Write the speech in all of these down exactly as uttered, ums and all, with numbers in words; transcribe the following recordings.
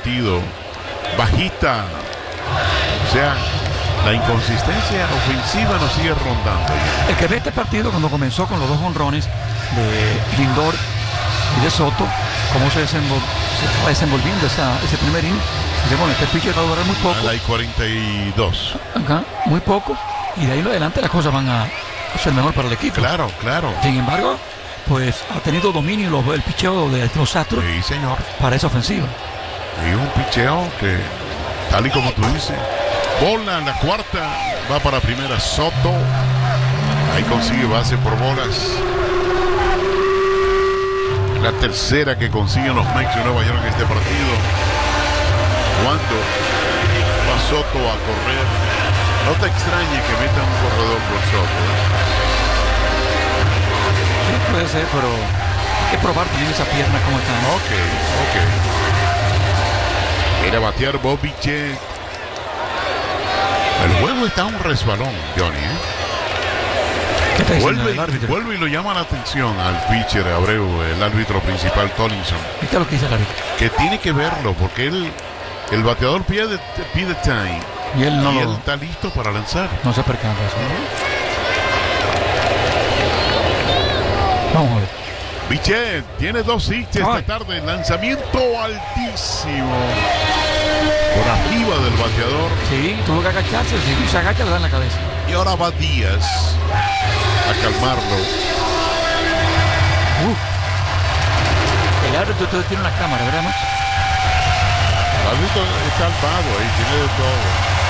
partido. Bajita. O sea, la inconsistencia ofensiva nos sigue rondando. El que ve este partido cuando comenzó con los dos jonrones de Lindor y de Soto, cómo se, desenvol se va desenvolviendo esa, ese primer inning. Dice, bueno, este pitcher va a durar muy poco. Hay cuarenta y dos. Acá, muy poco. Y de ahí en adelante las cosas van a ser mejor para el equipo. Claro, claro. Sin embargo, pues ha tenido dominio los, el picheo de los Astros. Sí, señor. Para esa ofensiva. Y un picheo que, tal y como tú dices, bola en la cuarta, va para primera Soto. Ahí consigue base por bolas. La tercera que consiguen los Mets de Nueva York en este partido. Cuando va Soto a correr, no te extrañe que metan un corredor por Soto. Sí, puede ser, pero hay que probar también esa pierna como está. Ok, ok. Mira batear Bobby Chet. El juego está un resbalón, Johnny, ¿eh? ¿Qué está diciendo Vuelve, el árbitro? vuelve y lo llama la atención al pitcher Abreu, el árbitro principal Tollinson. ¿Qué es lo que dice el árbitro? Que tiene que verlo, porque él, el bateador pide, pide time. Y él no y lo... él está listo para lanzar. No se percata eso. Vamos a ver. Bichette tiene dos hits esta tarde. Lanzamiento altísimo. Por arriba del bateador. Sí, tuvo que agacharse. Si se agacha, le da en la cabeza. Y ahora va Díaz a calmarlo. Uh. El árbitro entonces tiene una cámara, ¿verdad, Max? El árbitro está calmado ahí, tiene de todo.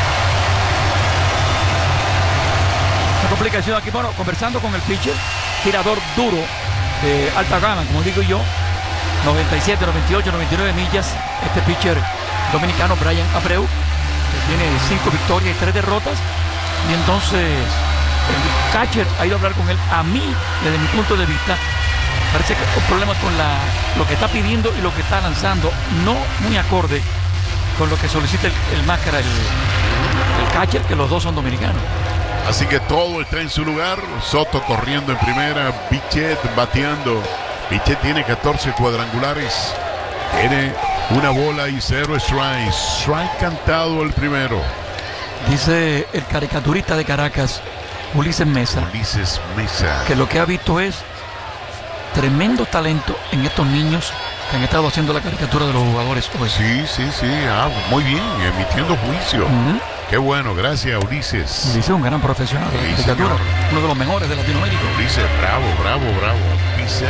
Una complicación aquí, bueno, conversando con el pitcher, tirador duro de alta gama, como digo yo, noventa y siete, noventa y ocho, noventa y nueve millas, este pitcher dominicano Brian Abreu, que tiene cinco victorias y tres derrotas, y entonces el catcher ha ido a hablar con él. A mí, desde mi punto de vista, parece que hay problemas con la, lo que está pidiendo y lo que está lanzando, no muy acorde con lo que solicita el, el máscara, el, el catcher, que los dos son dominicanos. Así que todo está en su lugar. Soto corriendo en primera, Bichette bateando. Bichette tiene catorce cuadrangulares. Tiene una bola y cero strikes. Strike cantado el primero. Dice el caricaturista de Caracas, Ulises Mesa, Ulises Mesa, que lo que ha visto es tremendo talento en estos niños que han estado haciendo la caricatura de los jugadores hoy. Sí, sí, sí. Ah, muy bien, emitiendo juicio. Uh-huh. Qué bueno, gracias Ulises. Ulises es un gran profesional de la Sí, caricatura, señor. uno de los mejores de Latinoamérica. Ulises, bravo, bravo, bravo. Pizarro.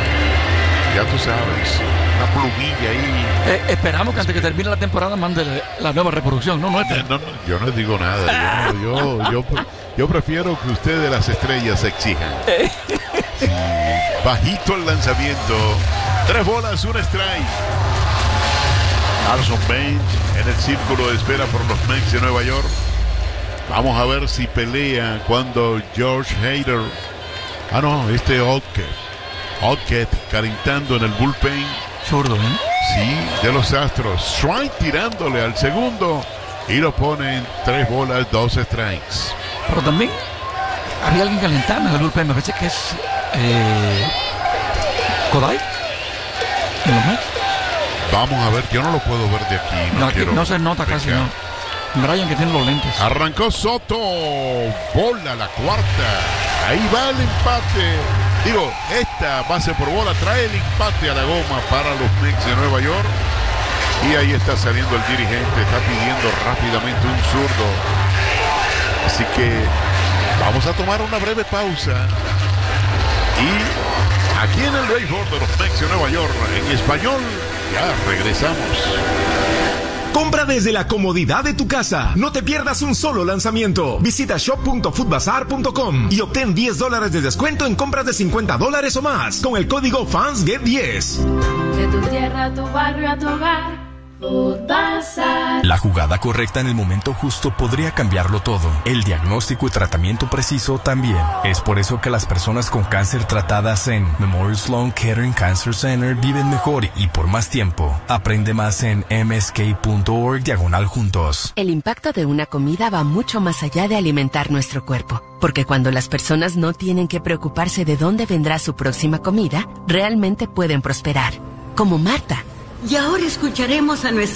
Ya tú sabes, una plumilla ahí. Eh, esperamos que antes que termine la temporada mande la nueva reproducción, no nuestra. No, no, yo no digo nada. Yo, yo, yo, yo prefiero que ustedes las estrellas exijan. Sí, bajito el lanzamiento. Tres bolas, un strike. Carson Bench en el círculo de espera por los Mets de Nueva York. Vamos a ver si pelea cuando George Hader. Ah, no, este Otket. Otket calentando en el bullpen. Zurdo, ¿eh? Sí, de los Astros. Strike tirándole al segundo. Y lo pone en tres bolas, dos strikes. Pero también había alguien calentando en el bullpen. Me parece que es eh, Kodai en los Mets. Vamos a ver, yo no lo puedo ver de aquí. No, No, aquí quiero no se nota casi, pecar. no. Brian, que tiene los lentes. Arrancó Soto. Bola la cuarta. Ahí va el empate. Digo, esta base por bola trae el empate a la goma para los Mets de Nueva York. Y ahí está saliendo el dirigente. Está pidiendo rápidamente un zurdo. Así que vamos a tomar una breve pausa. Y aquí en el béisbol de los Mets de Nueva York, en español, ya regresamos. Compra desde la comodidad de tu casa. No te pierdas un solo lanzamiento. Visita shop punto foodbazar punto com y obtén diez dólares de descuento en compras de cincuenta dólares o más con el código fans get diez. De tu tierra a tu barrio a tu hogar. Foodbazar. La jugada correcta en el momento justo podría cambiarlo todo. El diagnóstico y tratamiento preciso también. Es por eso que las personas con cáncer tratadas en Memorial Sloan Kettering Cancer Center viven mejor y por más tiempo. Aprende más en m s k punto org diagonal juntos. El impacto de una comida va mucho más allá de alimentar nuestro cuerpo. Porque cuando las personas no tienen que preocuparse de dónde vendrá su próxima comida, realmente pueden prosperar. Como Marta. Y ahora escucharemos a nuestra